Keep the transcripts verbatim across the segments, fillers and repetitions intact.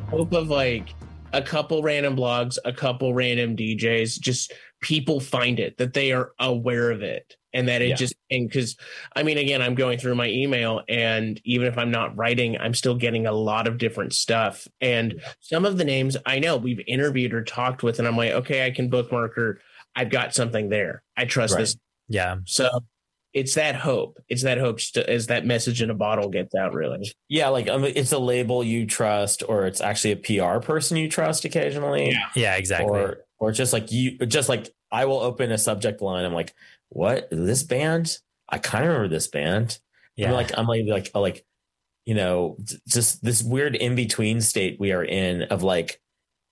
hope of like a couple random blogs, a couple random D Js, just people find it, that they are aware of it. And that it yeah. just, and because I mean, again, I'm going through my email, and even if I'm not writing, I'm still getting a lot of different stuff. And yeah. some of the names I know we've interviewed or talked with, and I'm like, okay, I can bookmark, or I've got something there. I trust right. this. Yeah. So it's that hope. It's that hope to, as that message in a bottle gets out, really. Yeah. Like um, it's a label you trust, or it's actually a P R person you trust occasionally. Yeah, yeah exactly. Or, or just like you, just like I will open a subject line. I'm like, what, this band? I kind of remember this band. Yeah. I'm like, I'm like, like, like, you know, just this weird in between state we are in of like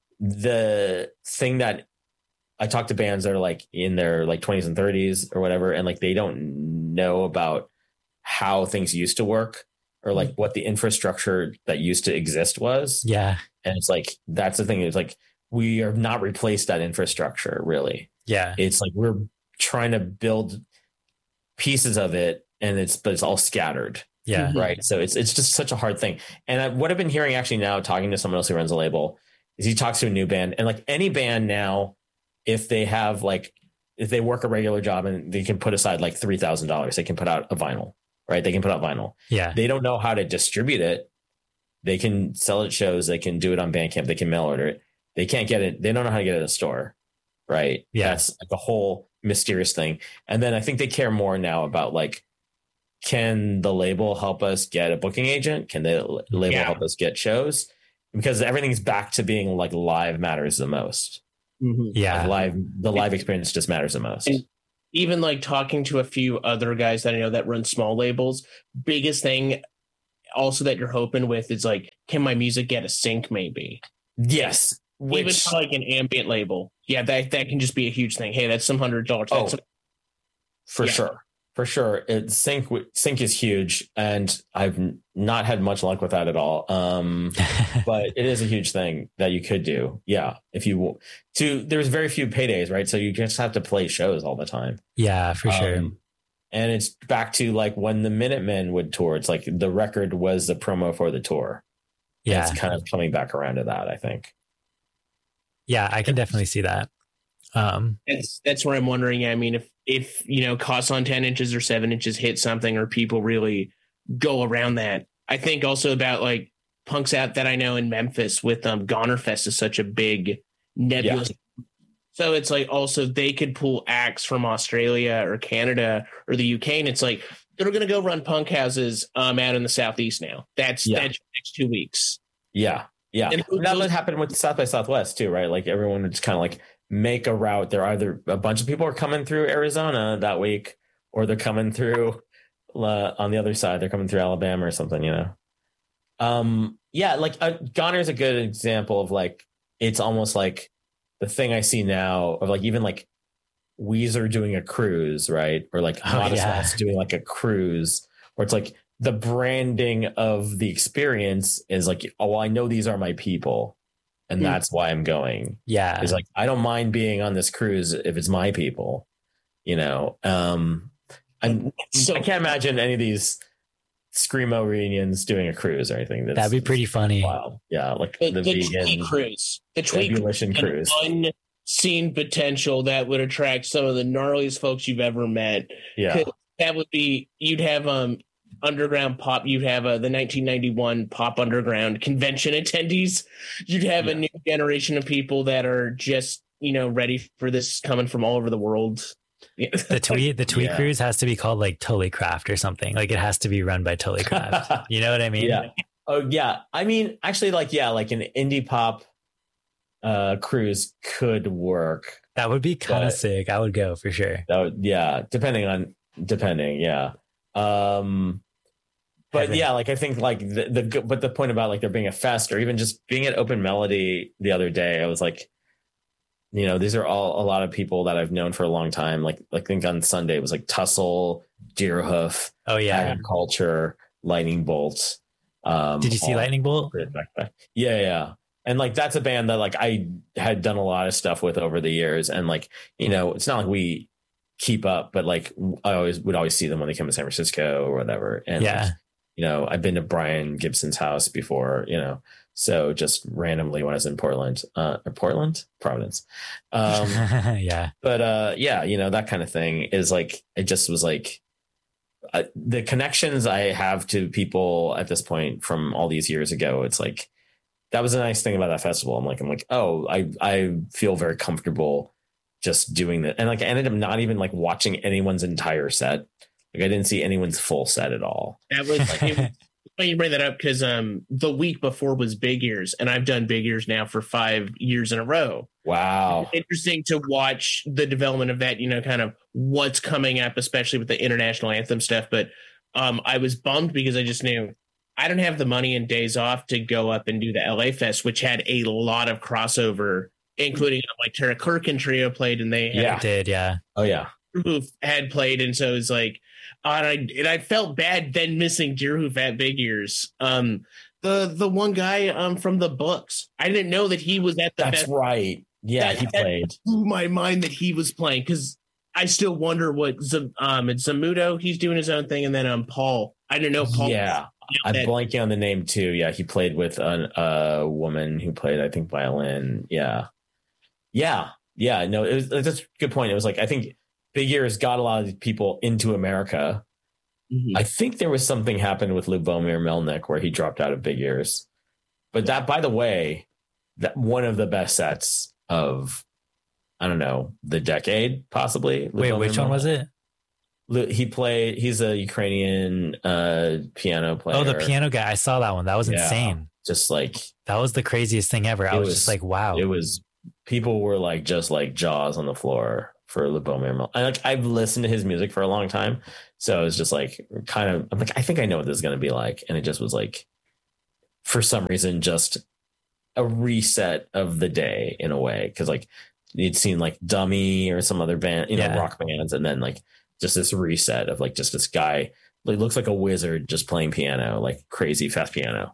the thing that I talk to bands that are like in their like twenties and thirties or whatever, and like they don't know about how things used to work, or like what the infrastructure that used to exist was. Yeah. And it's like, that's the thing. It's like, we are not replaced that infrastructure, really. Yeah. It's like we're trying to build pieces of it, and it's but it's all scattered. Yeah. Right. So it's it's just such a hard thing. And I, what I've been hearing actually now, talking to someone else who runs a label, is he talks to a new band, and like any band now, if they have like if they work a regular job and they can put aside like three thousand dollars, they can put out a vinyl. Right. They can put out vinyl. Yeah. They don't know how to distribute it. They can sell it shows. They can do it on Bandcamp. They can mail order it. They can't get it. They don't know how to get it at a store. Right. Yeah. That's like a whole mysterious thing. And then I think they care more now about like, can the label help us get a booking agent? Can the label yeah. help us get shows? Because everything's back to being like live matters the most. Mm-hmm. Yeah. Like live, the live experience just matters the most. And even like talking to a few other guys that I know that run small labels, biggest thing also that you're hoping with is like, can my music get a sync maybe? Yes. Which, even for like an ambient label. Yeah, that, that can just be a huge thing. Hey, that's some hundred dollars. Oh, some, for yeah. sure. For sure. It, sync sync is huge, and I've not had much luck with that at all. Um, but it is a huge thing that you could do. Yeah. If you to, there's very few paydays, right? So you just have to play shows all the time. Yeah, for sure. Um, and it's back to like when the Minutemen would tour, it's like the record was the promo for the tour. Yeah. And it's kind of coming back around to that, I think. Yeah, I can definitely see that. Um, that's that's where I'm wondering. I mean, if if you know, costs on ten inches or seven inches hit something, or people really go around that. I think also about like punks out that I know in Memphis with um Gonerfest is such a big nebulous. Yeah. So it's like also they could pull acts from Australia or Canada or the U K, and it's like they're going to go run punk houses um out in the Southeast now. That's yeah. that's next two weeks. Yeah. Yeah, and that would happen with South by Southwest too, right? Like everyone would just kind of like make a route. They're either a bunch of people are coming through Arizona that week, or they're coming through uh, on the other side. They're coming through Alabama or something, you know. Um, yeah, like uh, Goner is a good example of like it's almost like the thing I see now of like even like Weezer doing a cruise, right? Or like oh, Modest yeah. Mouse doing like a cruise, where it's like the branding of the experience is like, oh, well, I know these are my people, and mm. that's why I'm going. Yeah. It's like, I don't mind being on this cruise if it's my people, you know? Um, I'm, so I can't imagine any of these Screamo reunions doing a cruise or anything. That's, That'd be pretty funny. Wow. Yeah. Like the, the, the vegan tweet cruise, the tweet cruise, unseen potential that would attract some of the gnarliest folks you've ever met. Yeah. That would be, you'd have, um, underground pop, you'd have uh, the nineteen ninety-one pop underground convention attendees, you'd have yeah. a new generation of people that are just, you know, ready for this, coming from all over the world. the tweet the tweet yeah. cruise has to be called like Tully Craft or something. Like it has to be run by Tully Craft. You know what I mean? Yeah. Oh yeah. I mean, actually, like yeah, like an indie pop uh cruise could work. That would be kind of sick. I would go for sure. That would, yeah, depending on depending, yeah. Um, but yeah, like I think like the, the but the point about like there being a fest or even just being at Open Melody the other day, I was like, you know, these are all a lot of people that I've known for a long time. Like, like I think on Sunday it was like Tussle, Deerhoof, oh yeah, Agriculture, Lightning Bolt. Um, Did you see Lightning Bolt? Yeah, yeah. And like that's a band that like I had done a lot of stuff with over the years, and like, you know, it's not like we keep up, but like I always would always see them when they come to San Francisco or whatever. And yeah, like, you know, I've been to Brian Gibson's house before, you know, so just randomly when I was in Portland, uh, Portland, Providence. Um, yeah. But uh, yeah, you know, that kind of thing is like, it just was like uh, the connections I have to people at this point from all these years ago. It's like, that was a nice thing about that festival. I'm like, I'm like, oh, I, I feel very comfortable just doing that. And like, I ended up not even like watching anyone's entire set. Like I didn't see anyone's full set at all. That was like, it was funny you bring that up because um the week before was Big Ears, and I've done Big Ears now for five years in a row. Wow. It's interesting to watch the development of that, you know, kind of what's coming up, especially with the international anthem stuff. But um I was bummed because I just knew I don't have the money and days off to go up and do the L A Fest, which had a lot of crossover, including like Tara Kirk and Trio played, and they had, Yeah. did, yeah. Oh yeah. Deerhoof had played, and so it's like, uh, and, I, and I felt bad then missing Deerhoof at Big Ears. Um, the the one guy um from the books, I didn't know that he was at the. That's fest. right. Yeah, that, he that played. blew my mind that he was playing because I still wonder what Z- um it's Zamudo. He's doing his own thing, and then um Paul. I didn't know Paul. Yeah, I'm that, blanking on the name too. Yeah, he played with an, a woman who played, I think, violin. Yeah, yeah, yeah. No, it was that's a good point. It was like I think Big Ears got a lot of people into America. Mm-hmm. I think there was something happened with Lubomir Melnik where he dropped out of Big Ears. But that, by the way, that one of the best sets of, I don't know, the decade, possibly. Wait, Lubomir which Melnik. one was it? He played, he's a Ukrainian uh, piano player. Oh, the piano guy. I saw that one. That was Yeah. insane. Just like, That was the craziest thing ever. I It was, was- just like, wow. it was, people were like, just like jaws on the floor for Lubomir Melnik. I, like, I've listened to his music for a long time. So it was just like, kind of, I'm like, I think I know what this is going to be like. And it just was like, for some reason, just a reset of the day in a way. Cause like you'd seen like Dummy or some other band, you know, Yeah. rock bands. And then like just this reset of like just this guy, like looks like a wizard just playing piano, like crazy fast piano.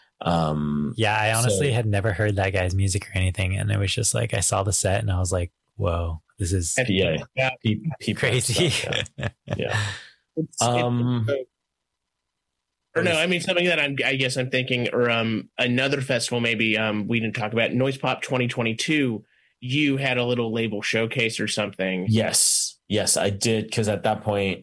Um, Yeah, I honestly So- had never heard that guy's music or anything. And it was just like, I saw the set and I was like, whoa, this is yeah, Yeah. he, he crazy. stuff, yeah. yeah. It's, Um, it's, or no, I mean something that I'm. I guess I'm thinking, or um, another festival maybe. Um, we didn't talk about Noise Pop twenty twenty-two. You had a little label showcase or something. Yes, yes, I did. Because at that point,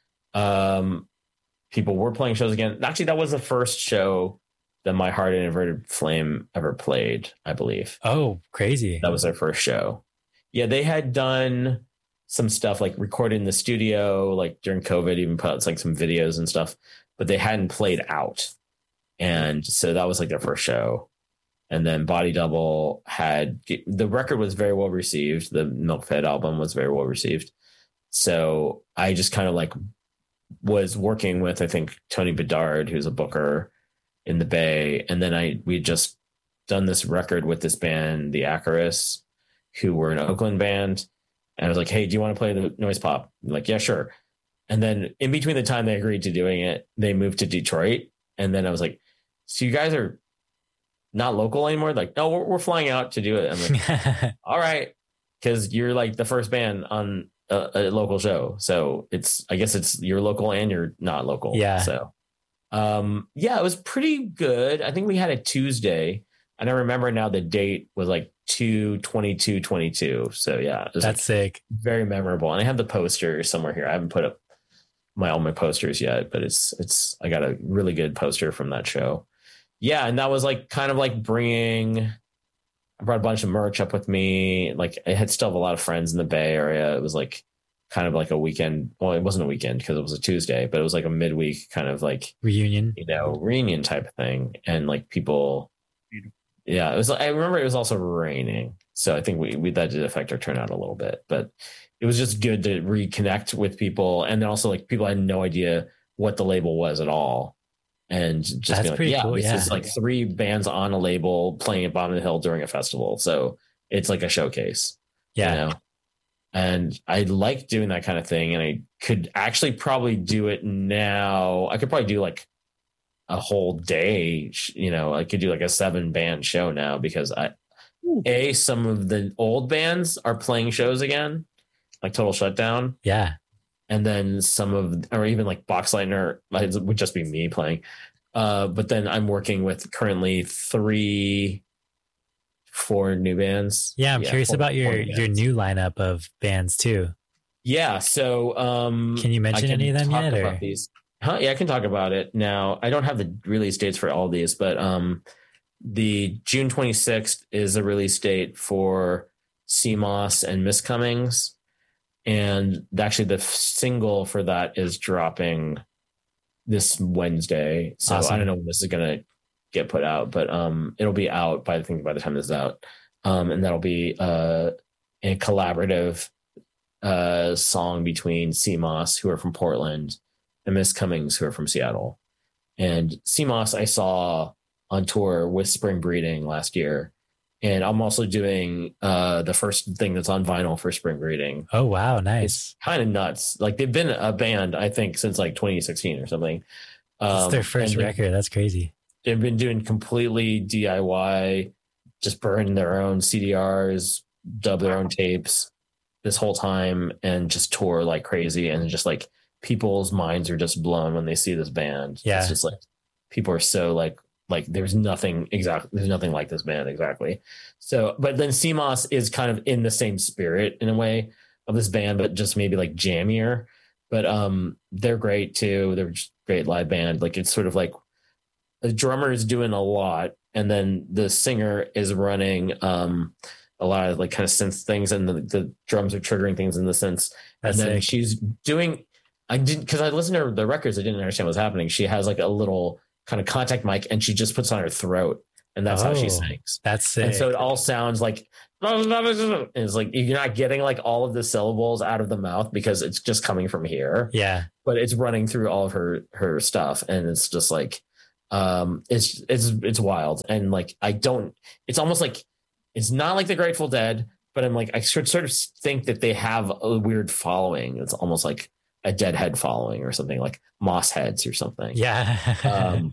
um, people were playing shows again. Actually, that was the first show that My Heart and Inverted Flame ever played, I believe. Oh, crazy. That was their first show. Yeah, they had done some stuff like recorded in the studio, like during COVID, even put out like some videos and stuff, but they hadn't played out. And so that was like their first show. And then Body Double had, the record was very well received. The Milk Fed album was very well received. So I just kind of like was working with, I think, Tony Bedard, who's a booker in the Bay. And then I, we just done this record with this band, the Acarus, who were an Oakland band. And I was like, hey, do you want to play the Noise Pop? I'm like, yeah, sure. And then in between the time they agreed to doing it, they moved to Detroit. And then I was like, so you guys are not local anymore? Like, no, we're, we're flying out to do it. I'm like, all right. Cause you're like the first band on a, a local show. So it's, I guess it's you're local and you're not local. Yeah. So, um, yeah, it was pretty good. I think we had a Tuesday. And I remember now the date was like two twenty-two twenty-two. So yeah, it was That's like sick. very memorable. And I have the poster somewhere here. I haven't put up my all my posters yet, but it's it's I got a really good poster from that show. Yeah, and that was like kind of like bringing. I brought a bunch of merch up with me. Like I had still have a lot of friends in the Bay Area. It was like kind of like a weekend. Well, it wasn't a weekend because it was a Tuesday, but it was like a midweek kind of like Reunion. you know reunion type of thing. And like people, yeah, it was. I remember it was also raining, so I think we we that did affect our turnout a little bit, but it was just good to reconnect with people. And then also like people had no idea what the label was at all. And just That's be like, pretty yeah, cool, this yeah. is like three bands on a label playing at Bottom of the Hill during a festival. So it's like a showcase, Yeah. you know? And I like doing that kind of thing. And I could actually probably do it now. I could probably do like a whole day, you know, I could do like a seven band show now because I, A, some of the old bands are playing shows again, like Total Shutdown. Yeah. and then some of, or even like Boxleitner, it would just be me playing. Uh, but then I'm working with currently three, four new bands. Yeah, I'm yeah, curious four, about your your new lineup of bands too. Yeah, so um, can you mention can any of them talk yet? About or? these. Huh? Yeah, I can talk about it now. I don't have the release dates for all these, but um, the June twenty-sixth is the release date for C M O S and Miss Cummings. And actually the single for that is dropping this Wednesday. So awesome. I don't know when this is going to get put out, but um, it'll be out by the thing by the time this is out. Um, and that'll be uh, a collaborative uh, song between C M O S, who are from Portland, and Miss Cummings, who are from Seattle. And C M O S I saw on tour with Spring Breeding last year. And I'm also doing uh, the first thing that's on vinyl for Spring Breeding. Oh, wow. Nice. It's kind of nuts. Like they've been a band, I think, since like twenty sixteen or something. Um, it's their first record. That's crazy. They've been doing completely D I Y, just burn their own C D Rs, dub their own tapes this whole time and just tour like crazy. And just like people's minds are just blown when they see this band. Yeah. It's just like people are so like, like there's nothing exactly there's nothing like this band exactly. So but then C M O S is kind of in the same spirit in a way of this band, but just maybe like jammier. But um they're great too. They're just great live band. Like it's sort of like the drummer is doing a lot and then the singer is running um a lot of like kind of synth things and the, the drums are triggering things in the synths. And then sick. She's doing I didn't because I listened to the records, I didn't understand what's happening. She has like a little kind of contact mic and she just puts on her throat and that's oh, how she sings. That's sick. And so it all sounds like it's like you're not getting like all of the syllables out of the mouth because it's just coming from here. Yeah. But it's running through all of her her stuff and it's just like um it's it's it's wild. And like I don't it's almost like it's not like the Grateful Dead, but I'm like I should sort of think that they have a weird following. It's almost like a Deadhead following or something like Moss Heads or something. Yeah. um,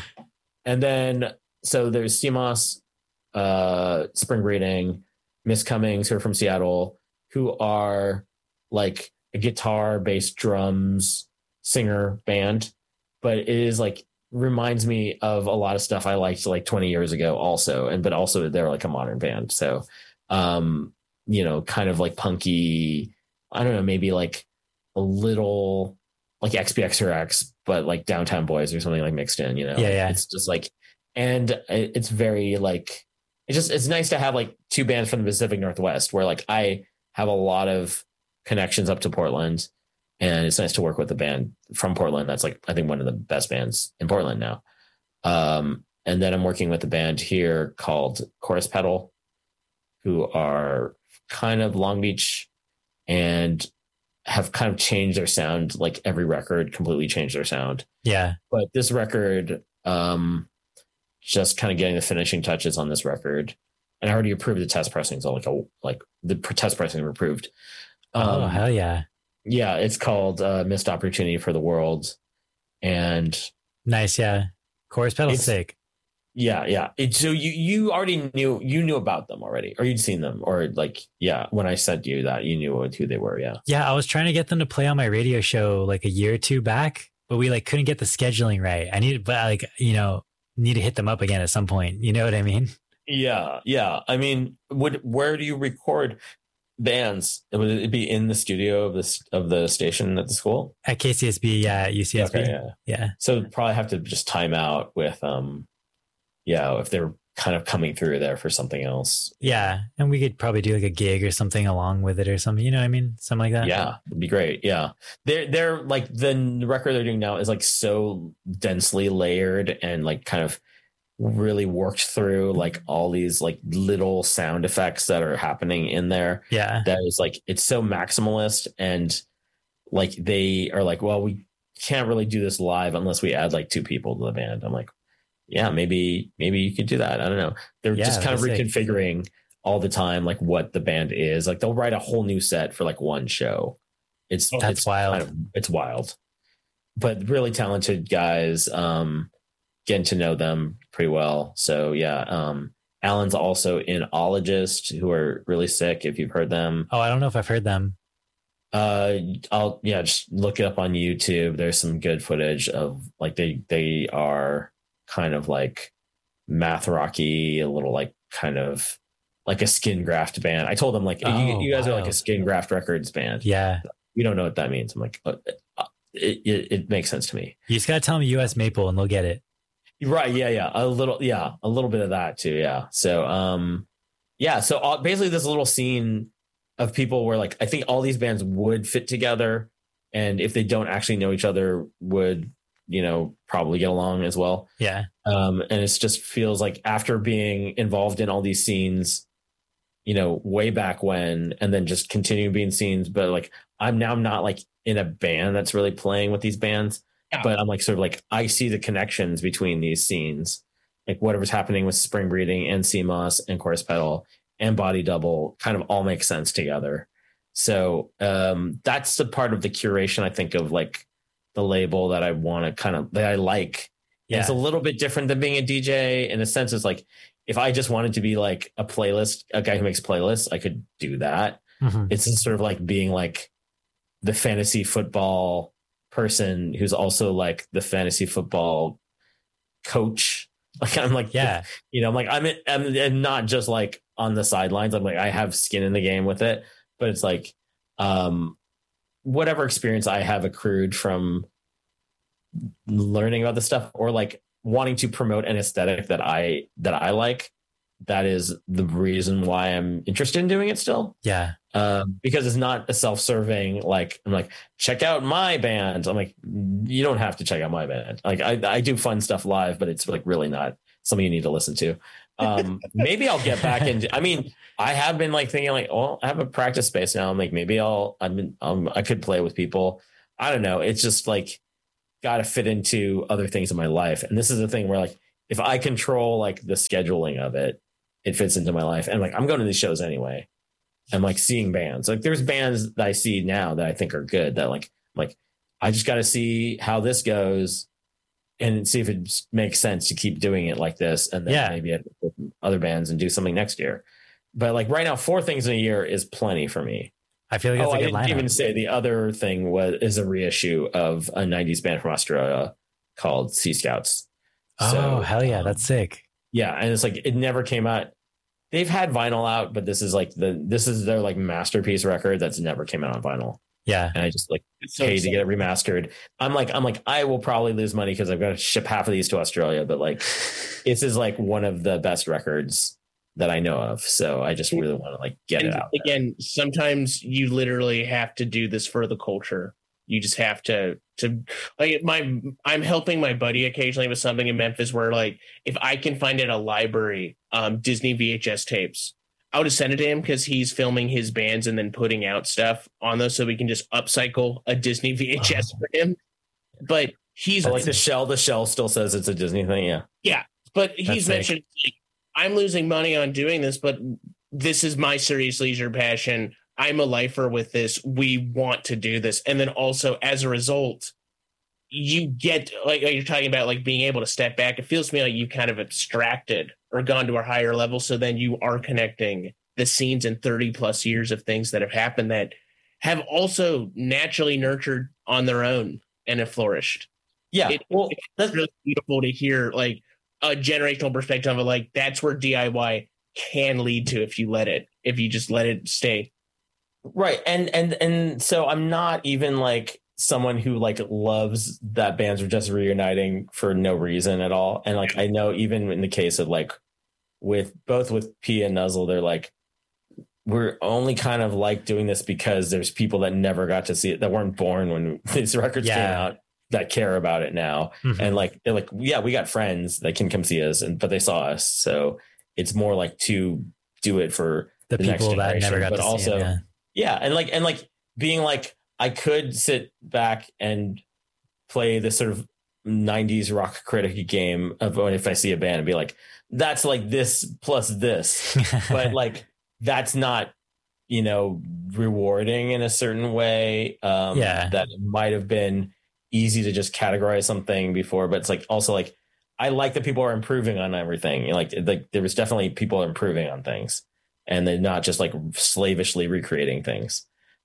and then, so there's C M O S, uh, Spring Breeding, Miss Cummings, who are from Seattle, who are like a guitar, bass, drums, singer band. But it is like, reminds me of a lot of stuff I liked like twenty years ago also. And, but also they're like a modern band. So, um, you know, kind of like punky, I don't know, maybe like, a little like X P X or X, but like Downtown Boys or something like mixed in, you know? Yeah, yeah. It's just like, and it's very like, it's just, it's nice to have like two bands from the Pacific Northwest where like I have a lot of connections up to Portland and it's nice to work with a band from Portland. That's like, I think one of the best bands in Portland now. Um, and then I'm working with a band here called Chorus Pedal, who are kind of Long Beach and have kind of changed their sound, like every record completely changed their sound. Yeah. But this record, um, just kind of getting the finishing touches on this record. And I already approved the test pressings. So like, a, like the test pressing were approved. Um, oh, hell yeah. Yeah. It's called uh, Missed Opportunity for the World. And nice. Yeah. Chorus Pedal's sick. Yeah, yeah. It, so you you already knew you knew about them already, or you'd seen them, or like yeah. When I sent you that, you knew who they were. Yeah, yeah. I was trying to get them to play on my radio show like a year or two back, but we like couldn't get the scheduling right. I need, but like you know, need to hit them up again at some point. You know what I mean? Yeah, yeah. I mean, would where do you record bands? Would it be in the studio of this of the station at the school at K C S B? Yeah, at U C S B. Okay, yeah, yeah. So probably have to just time out with um. Yeah, if they're kind of coming through there for something else. Yeah, and we could probably do like a gig or something along with it or something. You know what I mean? Something like that. Yeah, it'd be great. Yeah, they're they're like the record they're doing now is like so densely layered and like kind of really worked through like all these like little sound effects that are happening in there. Yeah, that is like it's so maximalist and like they are like, well, we can't really do this live unless we add like two people to the band. I'm like, yeah, maybe, maybe you could do that. I don't know. They're yeah, just kind of reconfiguring sick. all the time, like what the band is. Like they'll write a whole new set for like one show. It's that's it's wild. Kind of, it's wild, but really talented guys. Um, getting to know them pretty well. So yeah, um, Alan's also in Ologist, who are really sick. If you've heard them. Oh, I don't know if I've heard them. Uh, I'll yeah, just look it up on YouTube. There's some good footage of like they they are kind of like math rocky, a little like kind of like a Skin Graft band. I told them like Oh, you, you guys are like a wild. Skin Graft Records band. Yeah. You don't know what that means. I'm like, uh, uh, it, it it makes sense to me. You just gotta tell them U S Maple and they'll get it. Right? Yeah, yeah, a little, yeah, a little bit of that too. Yeah. So um, yeah. So uh, basically, this little scene of people where like I think all these bands would fit together, and if they don't actually know each other, would you know probably get along as well. Yeah. Um, and it just feels like after being involved in all these scenes, you know, way back when, and then just continue being scenes, but like I'm now not like in a band that's really playing with these bands, Yeah. but I'm like sort of like I see the connections between these scenes, like whatever's happening with Spring Breeding and C M O S and Chorus Pedal and Body Double kind of all make sense together. So um, that's the part of the curation I think of like the label that I want to kind of that I like. Yeah. It's a little bit different than being a D J in a sense. It's like if I just wanted to be like a playlist, a guy who makes playlists, I could do that. Mhm. It's just sort of like being like the fantasy football person who's also like the fantasy football coach. Like I'm like, Yeah. you know, I'm like, I'm, I'm, I'm not just like on the sidelines. I'm like, I have skin in the game with it, but it's like, um, whatever experience I have accrued from learning about this stuff or like wanting to promote an aesthetic that I, that I like, that is the reason why I'm interested in doing it still. Yeah. Um, because it's not a self-serving, like, I'm like, check out my band. I'm like, you don't have to check out my band. Like I, I do fun stuff live, but it's like really not something you need to listen to. Um, maybe I'll get back into, I mean, I have been like thinking like, well, I have a practice space now. I'm like, maybe I'll, I've been, um, I could play with people. I don't know. It's just like, got to fit into other things in my life. And this is the thing where like, if I control like the scheduling of it, it fits into my life. And like, I'm going to these shows anyway. I'm like seeing bands. Like there's bands that I see now that I think are good that like, like, I just got to see how this goes and see if it makes sense to keep doing it like this. And then Yeah. maybe I put other bands and do something next year. But like right now, four things in a year is plenty for me. I feel like that's Oh, a I good didn't lineup. even say the other thing was is a reissue of a nineties band from Australia called Sea Scouts. Oh, So, hell yeah. um, That's sick. yeah. And it's like, it never came out. They've had vinyl out, but this is like the, this is their like masterpiece record that's never came out on vinyl. Yeah. And I just like So paid to get it remastered. I'm like, I'm like, I will probably lose money because I've got to ship half of these to Australia, but like, this is like one of the best records that I know of. So I just really want to like get and it out there. again, sometimes you literally have to do this for the culture. You just have to to like my I'm helping my buddy occasionally with something in Memphis where like if I can find at a library um Disney V H S tapes, I would have sent it to him because he's filming his bands and then putting out stuff on those so we can just upcycle a Disney V H S for him. But he's So like the shell, the shell still says it's a Disney thing. Yeah. but he's That's sick. mentioned like, I'm losing money on doing this, but this is my serious leisure passion. I'm a lifer with this. We want to do this. And then also as a result, you get like, like you're talking about like being able to step back. It feels to me like you kind of abstracted or gone to a higher level. So then you are connecting the scenes in thirty plus years of things that have happened that have also naturally nurtured on their own and have flourished. Yeah. It- well, It's that's really beautiful to hear like a generational perspective of like, that's where D I Y can lead to if you let it, if you just let it stay. right. And, and, and so I'm not even like someone who like loves that bands are just reuniting for no reason at all. And like, I know even in the case of like with both with P and Nuzzle, they're like, we're only kind of like doing this because there's people that never got to see it, that weren't born when these records Yeah. came out, that care about it now. Mhm. And like, they're like, yeah, we got friends that can come see us, and but they saw us. So it's more like to do it for the, the next people that never generation, got but to also- see him, yeah. And like, and like being like, I could sit back and play this sort of nineties rock critic game of when if I see a band and be like, that's like this plus this, yeah. but like, that's not, you know, rewarding in a certain way. Um, Yeah. that might have been easy to just categorize something before, but it's like also like I like that people are improving on everything. You know, like like there was definitely people improving on things, and they're not just like slavishly recreating things.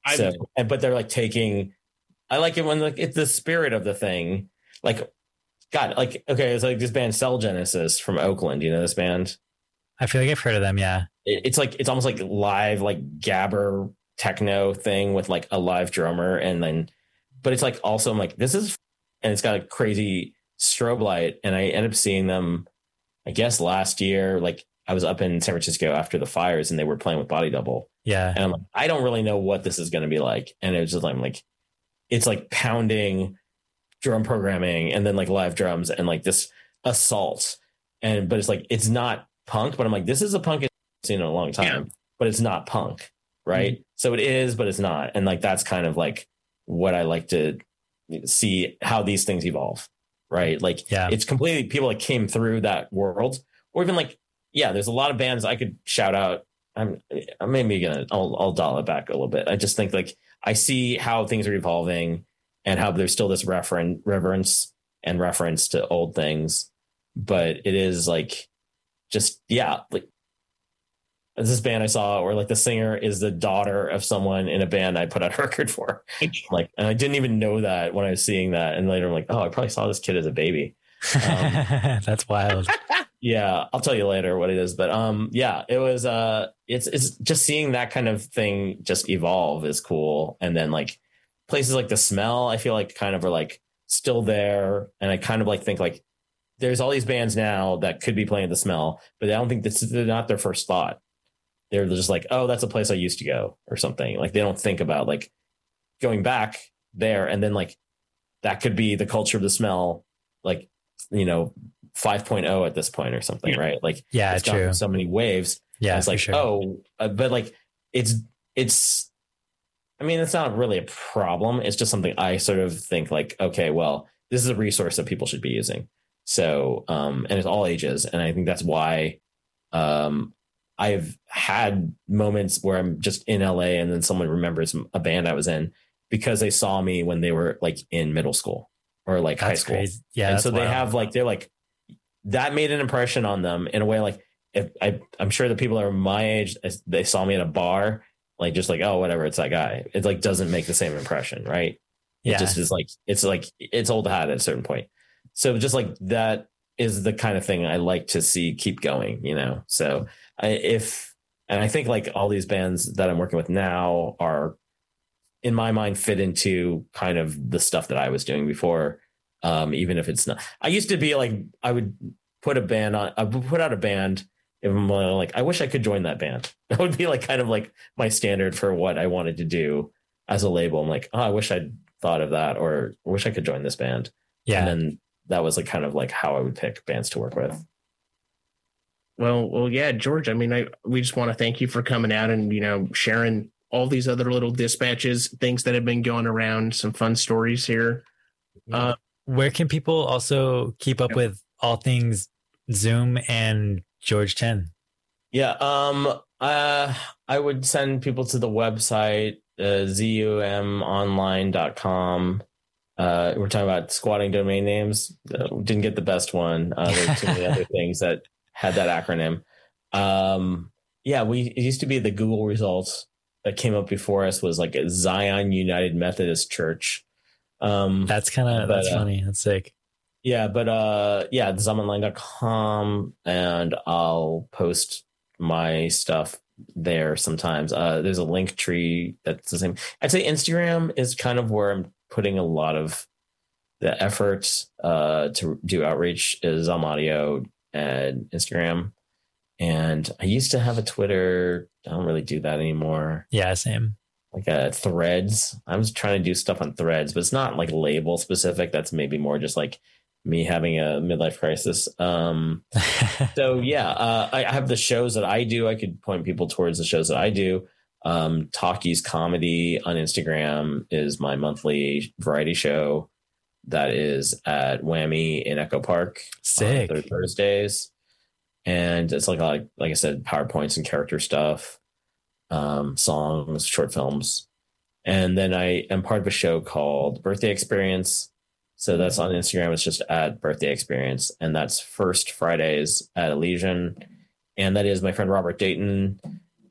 So, and, but they're like taking, I like it when like it's the spirit of the thing. Like, God, like, okay, it's like this band Cell Genesis from Oakland. You know this band? I feel like I've heard of them. Yeah. It, it's like, it's almost like live, like gabber techno thing with like a live drummer. And then, but it's like also I'm like, this is, and it's got a crazy strobe light. And I ended up seeing them, I guess last year, like I was up in San Francisco after the fires and they were playing with Body Double. Yeah. And I'm like, I don't really know what this is going to be like. And it was just like, I'm like, it's like pounding drum programming and then like live drums and like this assault. And, but it's like, it's not punk, but I'm like, this is a punk I've seen in a long time, yeah. But it's not punk. Right. Mm-hmm. So it is, but it's not. And like, that's kind of like what I like to see how these things evolve. Right. Like, yeah, it's completely people that came through that world or even like, yeah, there's a lot of bands I could shout out. I'm, I'm maybe gonna, I'll, I'll dial it back a little bit. I just think like, I see how things are evolving and how there's still this referen- reverence and reference to old things, but it is like, just, yeah, like this band I saw where like the singer is the daughter of someone in a band I put out a record for. Like, and I didn't even know that when I was seeing that. And later I'm like, oh, I probably saw this kid as a baby. Um, That's wild. Yeah, I'll tell you later what it is. But um, yeah, it was uh it's it's just seeing that kind of thing just evolve is cool. And then like places like The Smell, I feel like kind of are like still there. And I kind of like think like there's all these bands now that could be playing The Smell, but I don't think this is not their first thought. They're just like, oh, that's a place I used to go or something. Like they don't think about like going back there. And then like that could be the culture of The Smell, like, you know, five point oh at this point or something, yeah. Right? Like, yeah, it's true. So many waves. Yeah, it's like, sure. oh, uh, but like it's, it's, I mean, it's not really a problem. It's just something I sort of think like, okay, well, this is a resource that people should be using. So, um, and it's all ages. And I think that's why, um, I've had moments where I'm just in L A and then someone remembers a band I was in because they saw me when they were like in middle school or like that's high school. Crazy. Yeah. And so wild. they have like, they're like, that made an impression on them in a way. Like if I, I'm sure the people that are my age, they saw me at a bar, like, just like, oh, whatever, it's that guy. It like doesn't make the same impression. Right. It yeah. just is like, it's like, it's old hat at a certain point. So just like that is the kind of thing I like to see keep going, you know? So I, if, and I think like all these bands that I'm working with now are in my mind fit into kind of the stuff that I was doing before. Um, even if it's not, I used to be like, I would put a band on, I would put out a band. If I'm like, I wish I could join that band. That would be like kind of like my standard for what I wanted to do as a label. I'm like, oh, I wish I'd thought of that, or I wish I could join this band. Yeah. And then that was like kind of like how I would pick bands to work with. Well, well, yeah, George, I mean, I, we just want to thank you for coming out and, you know, sharing all these other little dispatches, things that have been going around, some fun stories here. Yeah. Uh, Where can people also keep up yeah. with all things Zoom and George Chen? Yeah, um, uh, I would send people to the website, uh, zum online dot com. Uh, we're talking about squatting domain names. Uh, didn't get the best one. Uh, there were too many other things that had that acronym. Um, yeah, we it used to be the Google results that came up before us was like a Zion United Methodist Church. Um, that's kind of that's uh, funny. That's sick. Yeah, but uh, yeah, zum online dot com, and I'll post my stuff there sometimes. Uh, there's a link tree that's the same. I'd say Instagram is kind of where I'm putting a lot of the effort uh, to do outreach is Zum Audio and Instagram. And I used to have a Twitter. I don't really do that anymore. Yeah, same. Like a Threads. I was trying to do stuff on Threads, but it's not like label specific. That's maybe more just like me having a midlife crisis. Um, so yeah, uh, I, I have the shows that I do. I could point people towards the shows that I do. Um, Talkies Comedy on Instagram is my monthly variety show that is at Whammy in Echo Park. Sick. On Thursdays. And it's like, like, like I said, PowerPoints and character stuff, um, songs, short films. And then I am part of a show called Birthday Experience. So that's on Instagram. It's just at Birthday Experience. And that's first Fridays at Elysian. And that is my friend Robert Dayton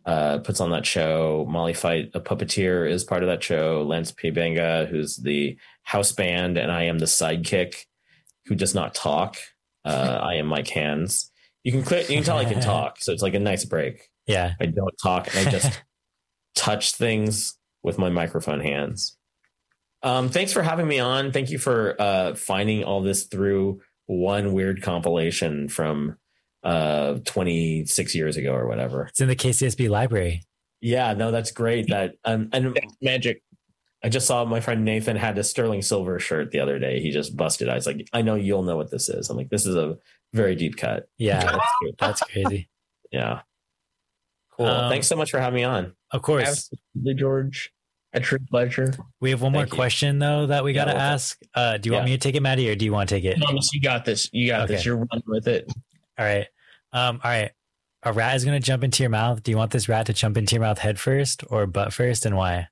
uh, puts on that show. Molly Fight, a puppeteer, is part of that show. Lance Pibanga, who's the house band, and I am the sidekick who does not talk. Uh, I am Mike Hands. You can click, you can tell I can talk, so it's like a nice break. Yeah, I don't talk, and I just touch things with my microphone hands. Um, thanks for having me on. Thank you for uh, finding all this through one weird compilation from uh, twenty-six years ago or whatever. It's in the K C S B library. Yeah, no, that's great. That um, and That's magic. I just saw my friend Nathan had a Sterling Silver shirt the other day. He just busted. I was like, I know you'll know what this is. I'm like, this is a very deep cut. Yeah, that's, that's crazy. Yeah. Cool. Um, Thanks so much for having me on. Of course. Absolutely, George. A true pleasure. We have one Thank more you. question though that we Yeah, got to well, ask. Uh, do you want yeah. me to take it, Maddie, or do you want to take it? Thomas, you got this. You got Okay. this. You're running with it. All right. Um, all right. A rat is going to jump into your mouth. Do you want this rat to jump into your mouth head first or butt first, and why?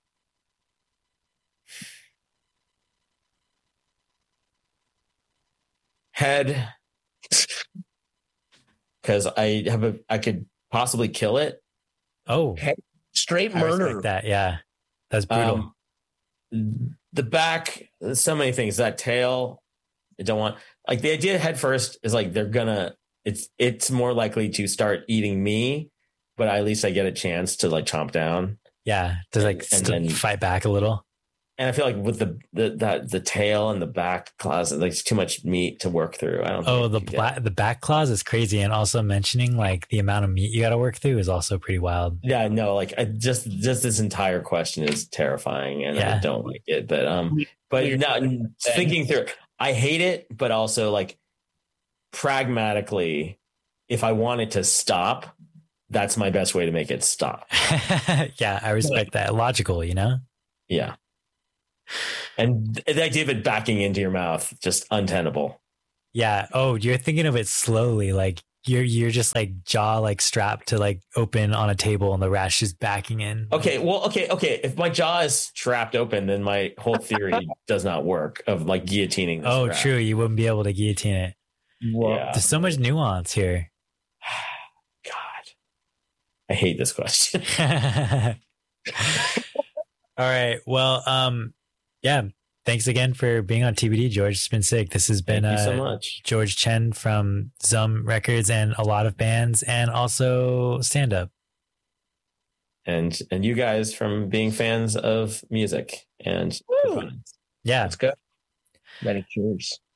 Head. Because I have a, I could possibly kill it. Oh, Straight I respect murder. that. Yeah, that's brutal. Um, the back, so many things. That tail, I don't want. Like the idea head first is like they're gonna. It's it's more likely to start eating me, but at least I get a chance to like chomp down. Yeah, to like and st- then- fight back a little. And I feel like with the the that the tail and the back claws, like it's too much meat to work through. I don't. Oh, think the I could get black, the back claws is crazy, and also mentioning like the amount of meat you got to work through is also pretty wild. Yeah, no, like I just just this entire question is terrifying, and Yeah. I don't like it. But um, but Weird. now thinking through, it, I hate it, but also like pragmatically, if I want it to stop, that's my best way to make it stop. Yeah, I respect that. Logical, you know. Yeah, and the idea of it backing into your mouth just untenable. Yeah. Oh, you're thinking of it slowly, like you're you're just like jaw like strapped to like open on a table, and the rat's just backing in. Okay, well, okay, okay. If my jaw is strapped open, then my whole theory does not work of like guillotining. This Oh, rat. true. You wouldn't be able to guillotine it. Yeah. There's so much nuance here. God, I hate this question. All right. Well, um, yeah. Thanks again for being on T B D, George. It's been sick. This has been Thank you so uh, much. George Chen from Zum Records and a lot of bands, and also stand up. and and you guys from being fans of music and Woo. components. Yeah. Let's go. Many cheers.